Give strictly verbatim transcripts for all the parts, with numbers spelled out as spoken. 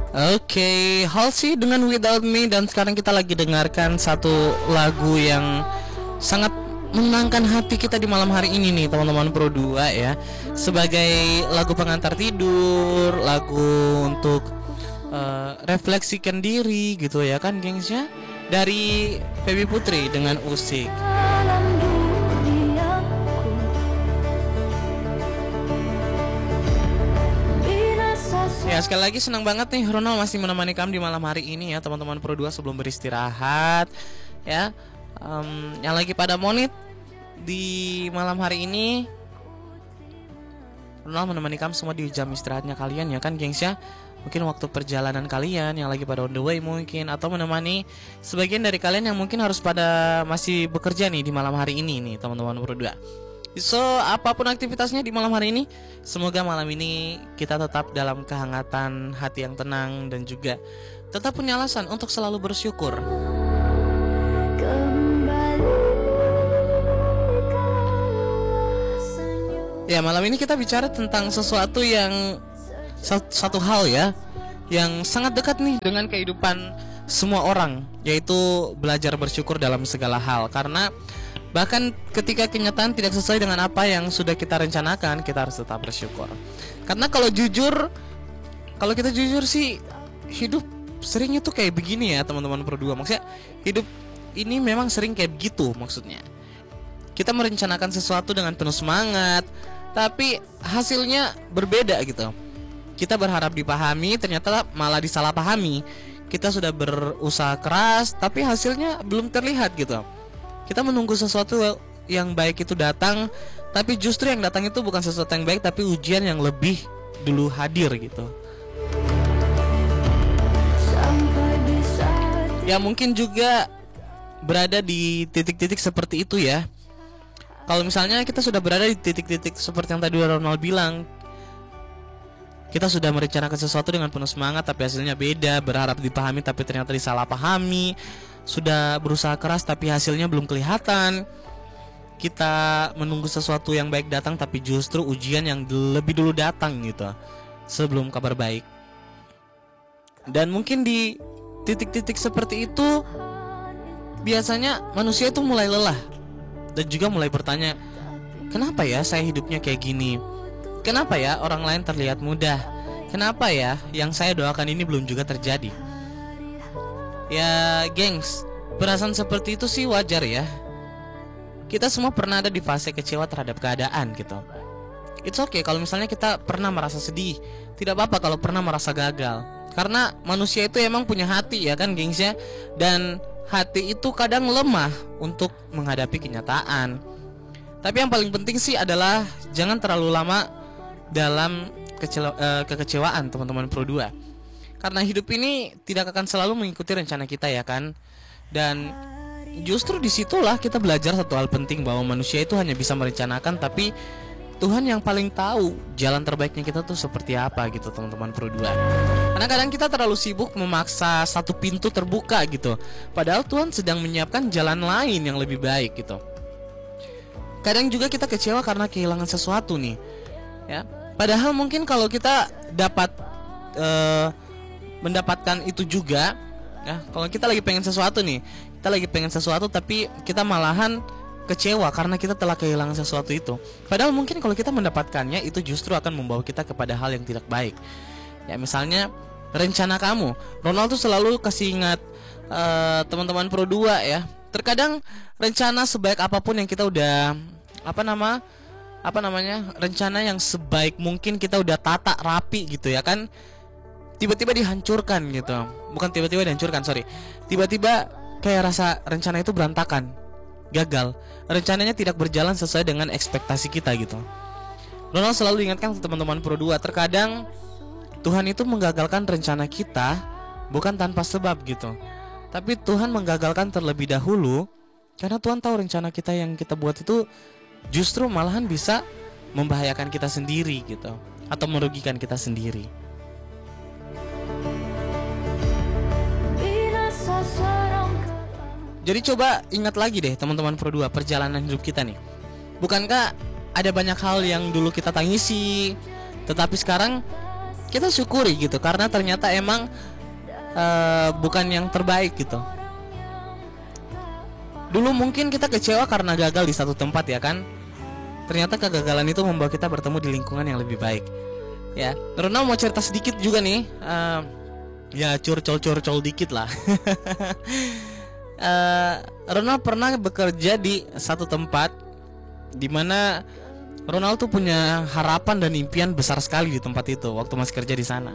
Oke, Halsey dengan Without Me. Dan sekarang kita lagi dengarkan satu lagu yang sangat menenangkan hati kita di malam hari ini nih teman-teman Pro dua ya. Sebagai lagu pengantar tidur, lagu untuk uh, refleksikan diri gitu ya kan gengsnya. Dari Feby Putri dengan Usik. Ya sekali lagi senang banget nih Ronald masih menemani kamu di malam hari ini ya teman-teman Pro dua sebelum beristirahat ya. Um, yang lagi pada monit di malam hari ini, Ronald menemani kamu semua di jam istirahatnya kalian ya kan gengs ya. Mungkin waktu perjalanan kalian yang lagi pada on the way mungkin, atau menemani sebagian dari kalian yang mungkin harus pada masih bekerja nih di malam hari ini nih teman-teman Pro dua. So, apapun aktivitasnya di malam hari ini, semoga malam ini kita tetap dalam kehangatan hati yang tenang dan juga tetap punya alasan untuk selalu bersyukur. Ya, malam ini kita bicara tentang sesuatu yang satu hal ya, yang sangat dekat nih dengan kehidupan semua orang, yaitu belajar bersyukur dalam segala hal. Karena bahkan ketika kenyataan tidak sesuai dengan apa yang sudah kita rencanakan, kita harus tetap bersyukur. Karena kalau jujur, kalau kita jujur sih, hidup seringnya tuh kayak begini ya teman-teman Pro dua. Maksudnya hidup ini memang sering kayak begitu maksudnya. Kita merencanakan sesuatu dengan penuh semangat, tapi hasilnya berbeda gitu. Kita berharap dipahami, ternyata malah disalahpahami. Kita sudah berusaha keras, tapi hasilnya belum terlihat gitu. Kita menunggu sesuatu yang baik itu datang, tapi justru yang datang itu bukan sesuatu yang baik, tapi ujian yang lebih dulu hadir gitu. Ya mungkin juga berada di titik-titik seperti itu ya. Kalau misalnya kita sudah berada di titik-titik seperti yang tadi Ronald bilang, kita sudah merencanakan sesuatu dengan penuh semangat tapi hasilnya beda, berharap dipahami tapi ternyata disalahpahami, sudah berusaha keras tapi hasilnya belum kelihatan. Kita menunggu sesuatu yang baik datang tapi justru ujian yang lebih dulu datang gitu sebelum kabar baik. Dan mungkin di titik-titik seperti itu biasanya manusia itu mulai lelah dan juga mulai bertanya, kenapa ya saya hidupnya kayak gini? Kenapa ya orang lain terlihat mudah? Kenapa ya yang saya doakan ini belum juga terjadi? Ya gengs, perasaan seperti itu sih wajar ya. Kita semua pernah ada di fase kecewa terhadap keadaan gitu. It's okay kalau misalnya kita pernah merasa sedih. Tidak apa-apa kalau pernah merasa gagal. Karena manusia itu emang punya hati ya kan gengs ya. Dan hati itu kadang lemah untuk menghadapi kenyataan. Tapi yang paling penting sih adalah jangan terlalu lama dalam kecelo- uh, kekecewaan teman-teman Pro dua. Karena hidup ini tidak akan selalu mengikuti rencana kita ya kan. Dan justru disitulah kita belajar satu hal penting, bahwa manusia itu hanya bisa merencanakan, tapi Tuhan yang paling tahu jalan terbaiknya kita tuh seperti apa gitu teman-teman Pro dua. Karena kadang kita terlalu sibuk memaksa satu pintu terbuka gitu, padahal Tuhan sedang menyiapkan jalan lain yang lebih baik gitu. Kadang juga kita kecewa karena kehilangan sesuatu nih ya. Padahal mungkin kalau kita dapat uh, mendapatkan itu juga ya, kalau kita lagi pengen sesuatu nih, kita lagi pengen sesuatu tapi kita malahan kecewa karena kita telah kehilangan sesuatu itu. Padahal mungkin kalau kita mendapatkannya itu justru akan membawa kita kepada hal yang tidak baik. Ya misalnya rencana kamu, Ronald tuh selalu kasih ingat uh, teman-teman Pro dua ya. Terkadang rencana sebaik apapun yang kita udah apa nama apa namanya rencana yang sebaik mungkin kita udah tata rapi gitu ya kan, tiba-tiba dihancurkan gitu. Bukan tiba-tiba dihancurkan, sorry. Tiba-tiba kayak rasa rencana itu berantakan, gagal. Rencananya tidak berjalan sesuai dengan ekspektasi kita gitu. Ronald selalu ingatkan ke teman-teman Pro dua, terkadang Tuhan itu menggagalkan rencana kita bukan tanpa sebab gitu. Tapi Tuhan menggagalkan terlebih dahulu karena Tuhan tahu rencana kita yang kita buat itu justru malahan bisa membahayakan kita sendiri gitu, atau merugikan kita sendiri. Jadi coba ingat lagi deh teman-teman Pro dua, perjalanan hidup kita nih. Bukankah ada banyak hal yang dulu kita tangisi, tetapi sekarang kita syukuri gitu, karena ternyata emang uh, bukan yang terbaik gitu. Dulu mungkin kita kecewa karena gagal di satu tempat ya kan. Ternyata kegagalan itu membawa kita bertemu di lingkungan yang lebih baik. Ya, Ronald mau cerita sedikit juga nih. Uh, ya curcol-curcol dikit lah. uh, Ronald pernah bekerja di satu tempat dimana Ronald tuh punya harapan dan impian besar sekali di tempat itu waktu masih kerja di sana.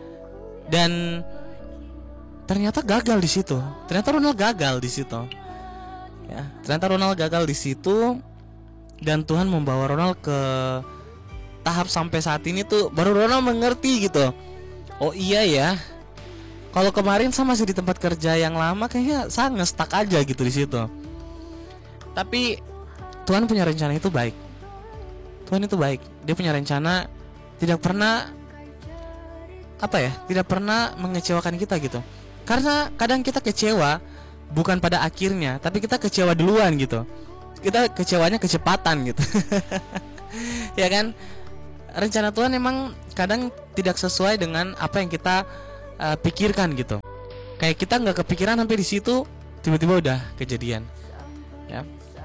Dan ternyata gagal di situ. Ternyata Ronald gagal di situ. Ya, ternyata Ronald gagal di situ dan Tuhan membawa Ronald ke tahap sampai saat ini tuh baru Ronald mengerti gitu. Oh iya ya. Kalau kemarin saya masih di tempat kerja yang lama, kayaknya saya nge-stuck aja gitu di situ. Tapi Tuhan punya rencana itu baik. Tuhan itu baik. Dia punya rencana, tidak pernah apa ya? Tidak pernah mengecewakan kita gitu. Karena kadang kita kecewa bukan pada akhirnya, tapi kita kecewa duluan gitu. Kita kecewanya kecepatan gitu. Ya kan? Rencana Tuhan emang kadang tidak sesuai dengan apa yang kita uh, pikirkan gitu. Kayak kita nggak kepikiran sampai di situ, tiba-tiba udah kejadian. Ya.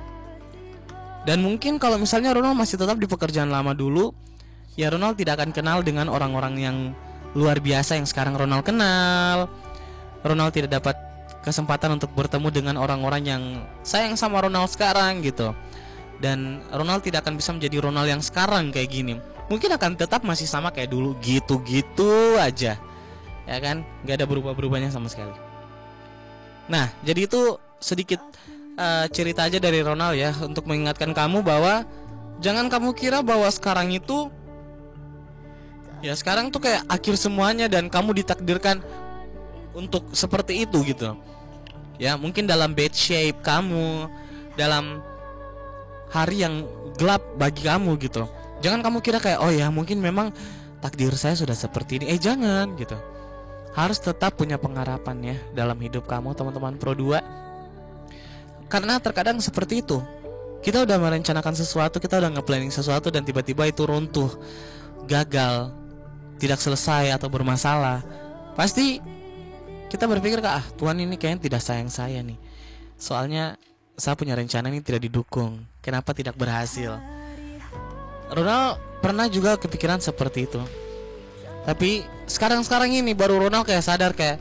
Dan mungkin kalau misalnya Ronald masih tetap di pekerjaan lama dulu, ya Ronald tidak akan kenal dengan orang-orang yang luar biasa yang sekarang Ronald kenal. Ronald tidak dapat kesempatan untuk bertemu dengan orang-orang yang sayang sama Ronald sekarang gitu. Dan Ronald tidak akan bisa menjadi Ronald yang sekarang kayak gini. Mungkin akan tetap masih sama kayak dulu, gitu-gitu aja. Ya kan, gak ada berubah-berubahnya sama sekali. Nah, jadi itu sedikit uh, cerita aja dari Ronald ya, untuk mengingatkan kamu bahwa jangan kamu kira bahwa sekarang itu, ya sekarang tuh kayak akhir semuanya dan kamu ditakdirkan untuk seperti itu gitu. Ya mungkin dalam bad shape kamu, dalam hari yang gelap bagi kamu gitu. Jangan kamu kira kayak oh ya mungkin memang takdir saya sudah seperti ini. Eh jangan gitu. Harus tetap punya pengharapan ya dalam hidup kamu teman-teman Pro dua. Karena terkadang seperti itu. Kita udah merencanakan sesuatu, kita udah nge-planning sesuatu dan tiba-tiba itu runtuh, gagal, tidak selesai atau bermasalah. Pasti kita berpikir ah Tuhan ini kayaknya tidak sayang saya nih. Soalnya saya punya rencana ini tidak didukung. Kenapa tidak berhasil? Ronald pernah juga kepikiran seperti itu. Tapi sekarang-sekarang ini baru Ronald kayak sadar kayak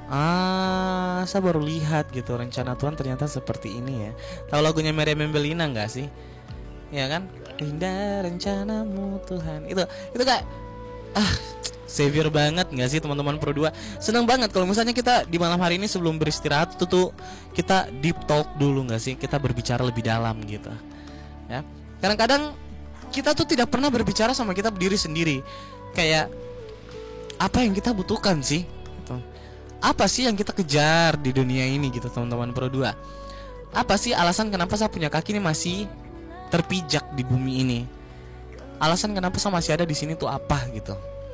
ah saya baru lihat gitu rencana Tuhan ternyata seperti ini ya. Tahu lagunya Meriam Membelina nggak sih? Ya kan? Indah rencanamu Tuhan. Itu itu kayak ah savior banget gak sih teman-teman Pro dua. Seneng banget kalau misalnya kita di malam hari ini sebelum beristirahat itu tuh kita deep talk dulu gak sih, kita berbicara lebih dalam gitu ya. Kadang-kadang kita tuh tidak pernah berbicara sama kita berdiri sendiri. Kayak apa yang kita butuhkan sih gitu. Apa sih yang kita kejar di dunia ini gitu teman-teman Pro dua. Apa sih alasan kenapa saya punya kaki ini masih terpijak di bumi ini. Alasan kenapa saya masih ada di sini tuh apa gitu.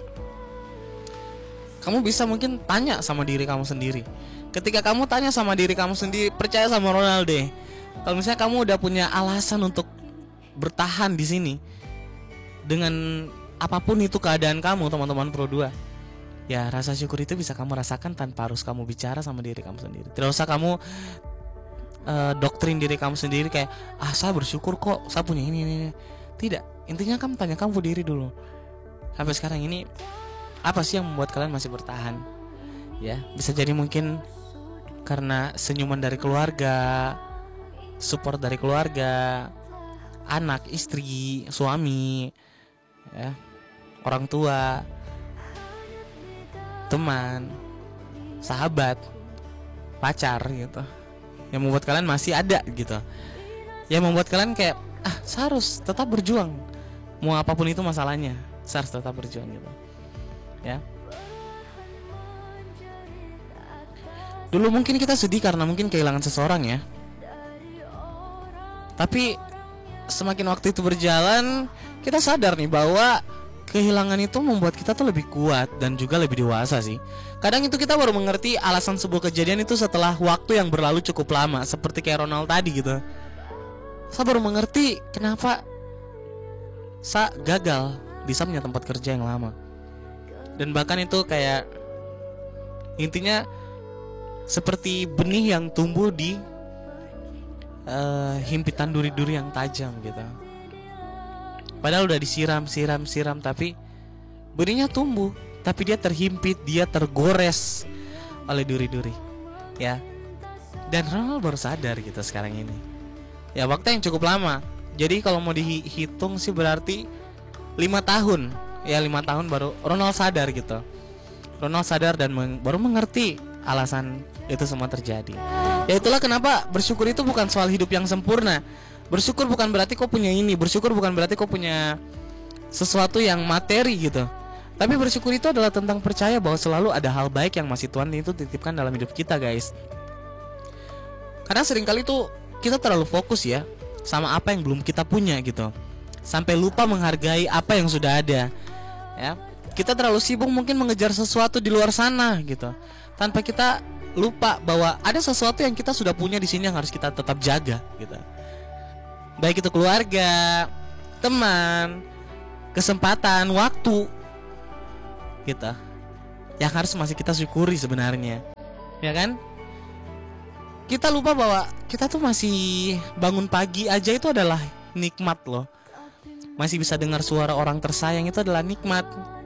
Kamu bisa mungkin tanya sama diri kamu sendiri. Ketika kamu tanya sama diri kamu sendiri, percaya sama Ronald deh. Kalau misalnya kamu udah punya alasan untuk bertahan di sini dengan apapun itu keadaan kamu, teman-teman Pro dua, ya rasa syukur itu bisa kamu rasakan tanpa harus kamu bicara sama diri kamu sendiri. Tidak usah kamu uh, doktrin diri kamu sendiri kayak ah saya bersyukur kok, saya punya ini ini. Tidak, intinya kamu tanya kamu diri dulu. Sampai sekarang ini apa sih yang membuat kalian masih bertahan? Ya, bisa jadi mungkin karena senyuman dari keluarga, support dari keluarga, anak, istri, suami, ya, orang tua, teman, sahabat, pacar gitu. Yang membuat kalian masih ada gitu. Yang membuat kalian kayak ah, saya harus tetap berjuang. Mau apapun itu masalahnya, saya harus tetap berjuang gitu. Ya. Dulu mungkin kita sedih karena mungkin kehilangan seseorang ya. Tapi semakin waktu itu berjalan, kita sadar nih bahwa kehilangan itu membuat kita tuh lebih kuat dan juga lebih dewasa sih. Kadang itu kita baru mengerti alasan sebuah kejadian itu setelah waktu yang berlalu cukup lama. Seperti kayak Ronald tadi gitu. Saya baru mengerti kenapa saya gagal di punya tempat kerja yang lama. Dan bahkan itu kayak intinya seperti benih yang tumbuh di uh, himpitan duri-duri yang tajam gitu. Padahal udah disiram, siram, siram, tapi benihnya tumbuh, tapi dia terhimpit, dia tergores oleh duri-duri, ya. Dan Ronald baru sadar gitu sekarang ini. Ya waktu yang cukup lama. Jadi kalau mau dihitung sih berarti lima tahun. Ya lima tahun baru Ronald sadar gitu. Ronald sadar dan meng- baru mengerti alasan itu semua terjadi. Ya itulah kenapa bersyukur itu bukan soal hidup yang sempurna. Bersyukur bukan berarti kau punya ini. Bersyukur bukan berarti kau punya sesuatu yang materi gitu. Tapi bersyukur itu adalah tentang percaya bahwa selalu ada hal baik yang masih Tuhan itu titipkan dalam hidup kita, guys. Karena seringkali tuh kita terlalu fokus ya sama apa yang belum kita punya gitu, sampai lupa menghargai apa yang sudah ada. Ya, kita terlalu sibuk mungkin mengejar sesuatu di luar sana gitu, tanpa kita lupa bahwa ada sesuatu yang kita sudah punya di sini yang harus kita tetap jaga gitu. Baik itu keluarga, teman, kesempatan, waktu gitu, yang harus masih kita syukuri sebenarnya, ya kan? Kita lupa bahwa kita tuh masih bangun pagi aja itu adalah nikmat loh. Masih bisa dengar suara orang tersayang itu adalah nikmat.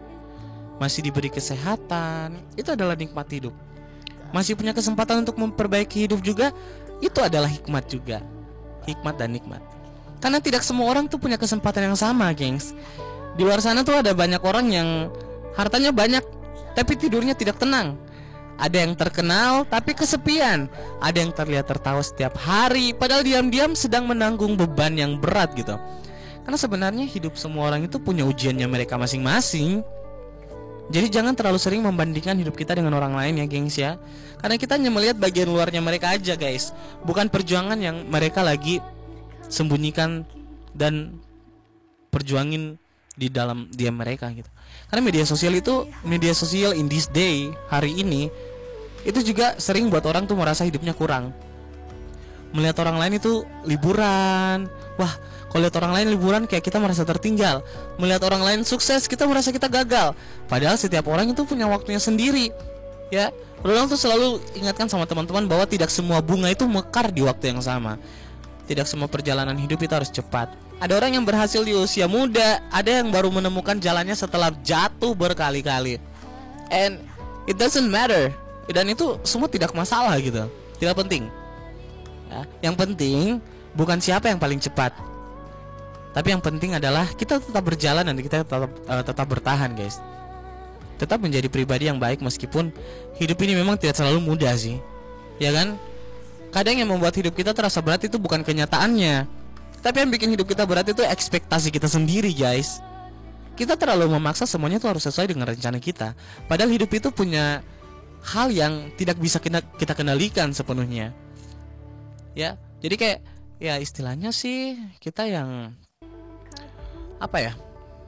Masih diberi kesehatan, itu adalah nikmat hidup. Masih punya kesempatan untuk memperbaiki hidup juga, itu adalah hikmat juga. Hikmat dan nikmat. Karena tidak semua orang tuh punya kesempatan yang sama, gengs. Di luar sana tuh ada banyak orang yang hartanya banyak, tapi tidurnya tidak tenang. Ada yang terkenal tapi kesepian. Ada yang terlihat tertawa setiap hari, padahal diam-diam sedang menanggung beban yang berat gitu. Karena sebenarnya hidup semua orang itu punya ujiannya mereka masing-masing. Jadi jangan terlalu sering membandingkan hidup kita dengan orang lain ya, gengs ya. Karena kita hanya melihat bagian luarnya mereka aja, guys. Bukan perjuangan yang mereka lagi sembunyikan dan perjuangin di dalam diam mereka gitu. Karena media sosial itu, media sosial in this day, hari ini, itu juga sering buat orang tuh merasa hidupnya kurang. Melihat orang lain itu liburan, wah, kalau lihat orang lain liburan kayak kita merasa tertinggal. Melihat orang lain sukses, kita merasa kita gagal. Padahal setiap orang itu punya waktunya sendiri. Ya, Ronald tuh selalu ingatkan sama teman-teman bahwa tidak semua bunga itu mekar di waktu yang sama. Tidak semua perjalanan hidup itu harus cepat. Ada orang yang berhasil di usia muda, ada yang baru menemukan jalannya setelah jatuh berkali-kali. And it doesn't matter. Dan itu semua tidak masalah gitu. Tidak penting. Ya, yang penting bukan siapa yang paling cepat, tapi yang penting adalah kita tetap berjalan dan kita tetap uh, tetap bertahan, guys. Tetap menjadi pribadi yang baik meskipun hidup ini memang tidak selalu mudah sih. Ya kan? Kadang yang membuat hidup kita terasa berat itu bukan kenyataannya, tapi yang bikin hidup kita berat itu ekspektasi kita sendiri, guys. Kita terlalu memaksa semuanya itu harus sesuai dengan rencana kita. Padahal hidup itu punya hal yang tidak bisa kita, kita kendalikan sepenuhnya. Ya, jadi kayak ya istilahnya sih kita yang apa ya?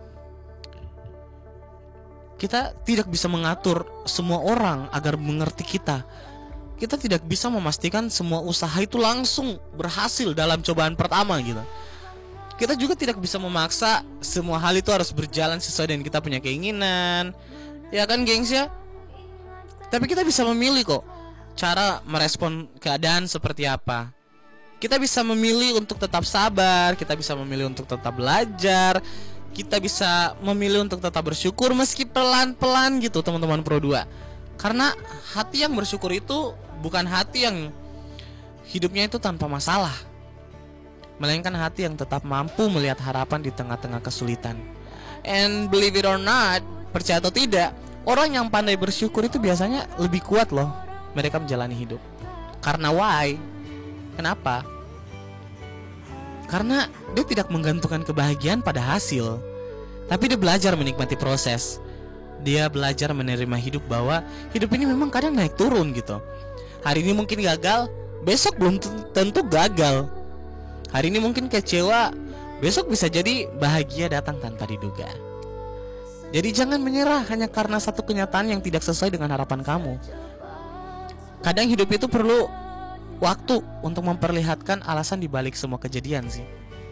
Kita tidak bisa mengatur semua orang agar mengerti kita. Kita tidak bisa memastikan semua usaha itu langsung berhasil dalam cobaan pertama gitu. Kita juga tidak bisa memaksa semua hal itu harus berjalan sesuai dengan kita punya keinginan. Ya kan, gengs ya? Tapi kita bisa memilih kok cara merespon keadaan seperti apa. Kita bisa memilih untuk tetap sabar, kita bisa memilih untuk tetap belajar, kita bisa memilih untuk tetap bersyukur meski pelan-pelan gitu, teman-teman Pro dua. Karena hati yang bersyukur itu bukan hati yang hidupnya itu tanpa masalah, melainkan hati yang tetap mampu melihat harapan di tengah-tengah kesulitan. And believe it or not, percaya atau tidak, orang yang pandai bersyukur itu biasanya lebih kuat loh mereka menjalani hidup. Karena why? Kenapa? Karena dia tidak menggantungkan kebahagiaan pada hasil, tapi dia belajar menikmati proses. Dia belajar menerima hidup bahwa hidup ini memang kadang naik turun gitu. Hari ini mungkin gagal, besok belum tentu gagal. Hari ini mungkin kecewa, besok bisa jadi bahagia datang tanpa diduga. Jadi jangan menyerah hanya karena satu kenyataan yang tidak sesuai dengan harapan kamu. Kadang hidup itu perlu waktu untuk memperlihatkan alasan dibalik semua kejadian sih.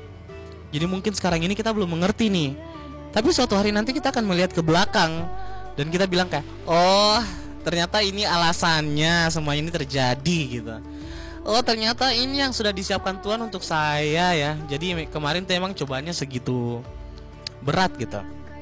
Jadi mungkin sekarang ini kita belum mengerti nih, tapi suatu hari nanti kita akan melihat ke belakang Dan kita bilang kayak, oh ternyata ini alasannya semua ini terjadi gitu. Oh ternyata ini yang sudah disiapkan Tuhan untuk saya ya. Jadi kemarin tuh emang cobaannya segitu berat gitu.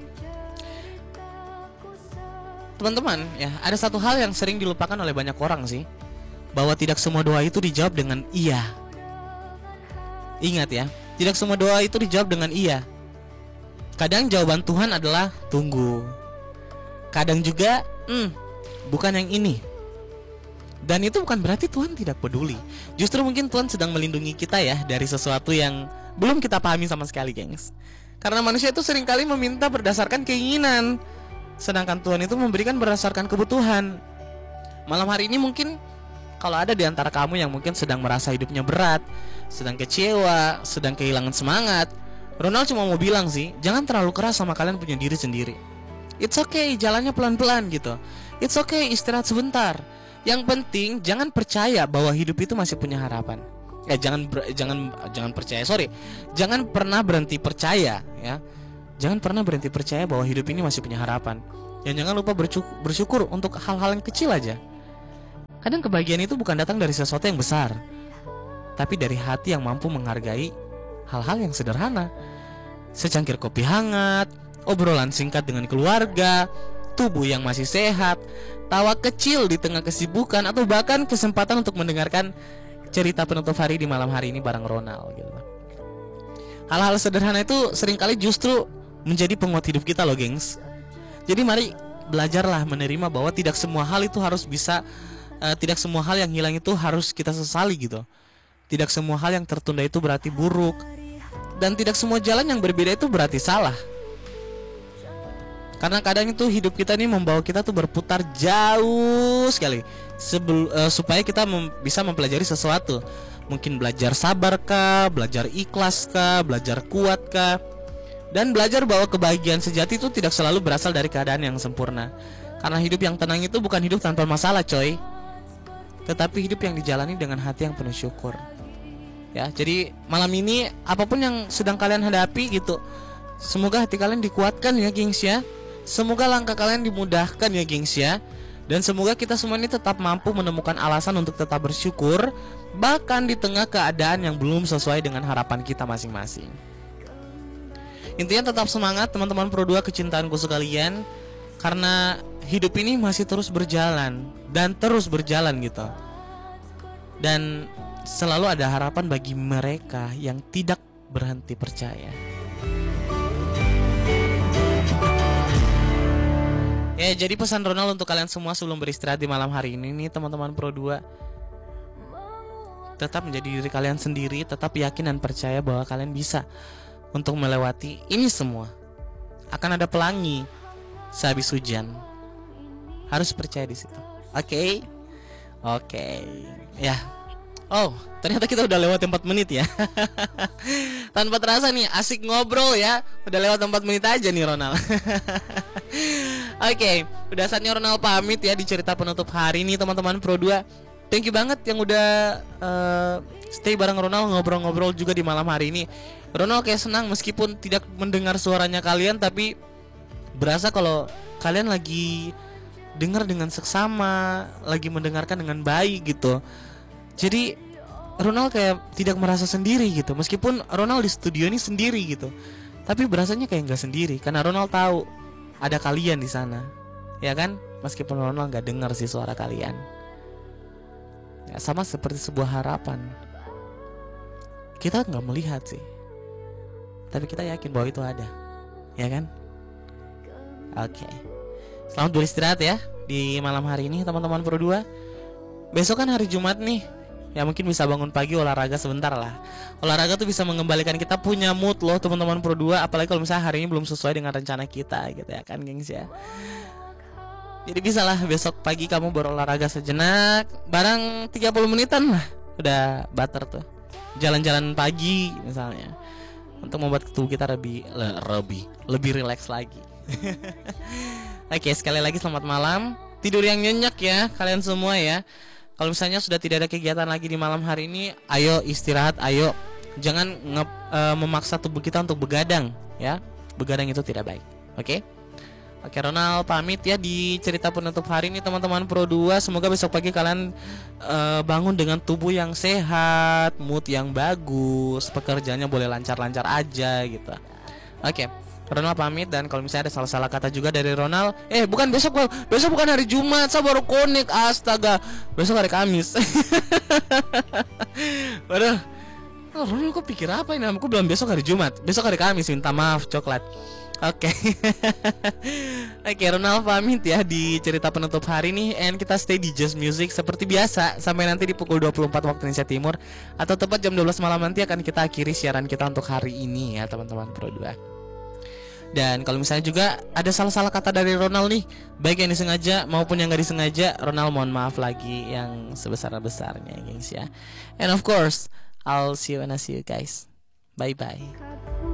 Teman-teman ya, ada satu hal yang sering dilupakan oleh banyak orang sih, bahwa tidak semua doa itu dijawab dengan iya. Ingat ya, tidak semua doa itu dijawab dengan iya. Kadang jawaban Tuhan adalah tunggu. Kadang juga hmm, bukan yang ini. Dan itu bukan berarti Tuhan tidak peduli. Justru mungkin Tuhan sedang melindungi kita ya dari sesuatu yang belum kita pahami sama sekali, gengs. Karena manusia itu seringkali meminta berdasarkan keinginan, sedangkan Tuhan itu memberikan berdasarkan kebutuhan. Malam hari ini mungkin kalau ada di antara kamu yang mungkin sedang merasa hidupnya berat, sedang kecewa, sedang kehilangan semangat, Ronald cuma mau bilang sih, jangan terlalu keras sama kalian punya diri sendiri. It's okay, jalannya pelan-pelan gitu. It's okay, istirahat sebentar. Yang penting jangan percaya bahwa hidup itu masih punya harapan. Eh jangan jangan jangan percaya, sorry. Jangan pernah berhenti percaya ya. Jangan pernah berhenti percaya bahwa hidup ini masih punya harapan. Dan jangan lupa bersyukur, bersyukur untuk hal-hal yang kecil aja. Kadang kebahagiaan itu bukan datang dari sesuatu yang besar, tapi dari hati yang mampu menghargai hal-hal yang sederhana. Secangkir kopi hangat, obrolan singkat dengan keluarga, tubuh yang masih sehat, tawa kecil di tengah kesibukan, atau bahkan kesempatan untuk mendengarkan cerita penutup hari di malam hari ini bareng Ronald gitu. Hal-hal sederhana itu seringkali justru menjadi penguat hidup kita loh, gengs. Jadi mari belajarlah menerima bahwa tidak semua hal itu harus bisa uh, tidak semua hal yang hilang itu harus kita sesali gitu. Tidak semua hal yang tertunda itu berarti buruk, dan tidak semua jalan yang berbeda itu berarti salah. Karena kadang itu hidup kita ini membawa kita tuh berputar jauh sekali sebel, uh, supaya kita mem bisa mempelajari sesuatu. Mungkin belajar sabar kah, belajar ikhlas kah, belajar kuat kah, dan belajar bahwa kebahagiaan sejati itu tidak selalu berasal dari keadaan yang sempurna. Karena hidup yang tenang itu bukan hidup tanpa masalah, coy, tetapi hidup yang dijalani dengan hati yang penuh syukur. Ya, jadi malam ini apapun yang sedang kalian hadapi gitu, semoga hati kalian dikuatkan ya, gengs ya. Semoga langkah kalian dimudahkan ya, gengs ya. Dan semoga kita semua ini tetap mampu menemukan alasan untuk tetap bersyukur, bahkan di tengah keadaan yang belum sesuai dengan harapan kita masing-masing. Intinya tetap semangat teman-teman Pro dua kecintaanku sekalian, karena hidup ini masih terus berjalan dan terus berjalan gitu. Dan selalu ada harapan bagi mereka yang tidak berhenti percaya. Ya, jadi pesan Ronald untuk kalian semua sebelum beristirahat di malam hari ini nih teman-teman Pro dua, tetap menjadi diri kalian sendiri, tetap yakin dan percaya bahwa kalian bisa untuk melewati ini semua. Akan ada pelangi sehabis hujan. Harus percaya di situ. Oke, okay? Oke, okay. Ya. Oh, ternyata kita udah lewat empat menit ya. Tanpa terasa nih, asik ngobrol ya. Udah lewat empat menit aja nih Ronald. Oke, okay, udah saatnya Ronald pamit ya di cerita penutup hari ini teman-teman Pro dua. Thank you banget yang udah uh, stay bareng Ronald, ngobrol-ngobrol juga di malam hari ini. Ronald kayak senang meskipun tidak mendengar suaranya kalian, tapi berasa kalau kalian lagi dengar dengan seksama, lagi mendengarkan dengan baik gitu. Jadi Ronald kayak tidak merasa sendiri gitu. Meskipun Ronald di studio ini sendiri gitu, tapi berasanya kayak nggak sendiri karena Ronald tahu ada kalian di sana, ya kan? Meskipun Ronald nggak dengar sih suara kalian. Ya, sama seperti sebuah harapan. Kita nggak melihat sih, tapi kita yakin bahwa itu ada, ya kan? Oke, okay. Selamat beristirahat ya di malam hari ini teman-teman Pro dua. Besok kan hari Jumat nih, ya mungkin bisa bangun pagi olahraga sebentar lah. Olahraga tuh bisa mengembalikan kita punya mood loh teman-teman Pro dua. Apalagi kalau misalnya hari ini belum sesuai dengan rencana kita gitu ya kan, gengs ya. Jadi bisa lah besok pagi kamu berolahraga sejenak, barang tiga puluh menitan lah, udah butter tuh. Jalan-jalan pagi misalnya, untuk membuat tubuh kita lebih lebih lebih rileks lagi. Oke, sekali lagi selamat malam. Tidur yang nyenyak ya kalian semua ya. Kalau misalnya sudah tidak ada kegiatan lagi di malam hari ini, ayo istirahat, ayo. Jangan nge- uh, memaksa tubuh kita untuk begadang ya. Begadang itu tidak baik. Oke? Oke, Ronald pamit ya di cerita penutup hari ini teman-teman Pro dua. Semoga besok pagi kalian uh, bangun dengan tubuh yang sehat, mood yang bagus, pekerjaannya boleh lancar-lancar aja gitu. Oke, Ronald pamit, dan kalau misalnya ada salah-salah kata juga dari Ronald, eh bukan besok, besok bukan hari Jumat, saya baru connect, astaga, besok hari Kamis. Waduh, oh, Ronald kok pikir apa ini? Aku bilang besok hari Jumat, besok hari Kamis, minta maaf coklat. Oke. Oke, Ronald pamit ya di cerita penutup hari nih. And kita stay di Just Music seperti biasa sampai nanti di pukul dua puluh empat waktu Indonesia Timur, atau tepat jam dua belas malam nanti akan kita akhiri siaran kita untuk hari ini ya teman-teman Pro dua. Dan kalau misalnya juga ada salah-salah kata dari Ronald nih, baik yang disengaja maupun yang gak disengaja, Ronald mohon maaf lagi yang sebesar-besarnya guys ya. And of course, I'll see you when I see you guys. Bye bye.